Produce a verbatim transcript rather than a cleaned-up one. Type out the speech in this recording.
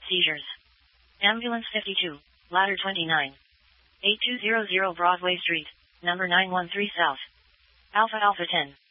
seizures. Ambulance fifty-two, ladder twenty-nine. eighty-two hundred Broadway Street, number nine one three South. Alpha Alpha ten.